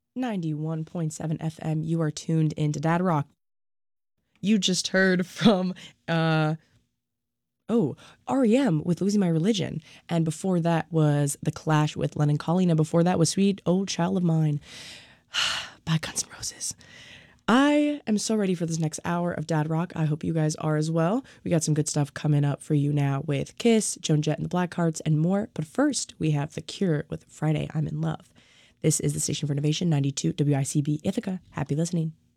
91.7 FM. You are tuned into Dad Rock. You just heard from REM with Losing My Religion. And before that was The Clash with Lennon Colleen. And before that was Sweet Old Child of Mine by Guns N' Roses. I am so ready for this next hour of Dad Rock. I hope you guys are as well. We got some good stuff coming up for you now with Kiss, Joan Jett and the Blackhearts, and more. But first, we have The Cure with Friday I'm in Love. This is the Station for Innovation, 92 WICB Ithaca. Happy listening.